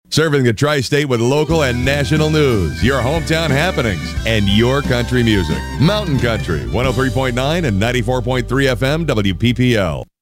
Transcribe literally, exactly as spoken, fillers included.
Serving the tri-state with local and national news, your hometown happenings, and your country music. Mountain Country, one oh three point nine and ninety-four point three F M W P P L.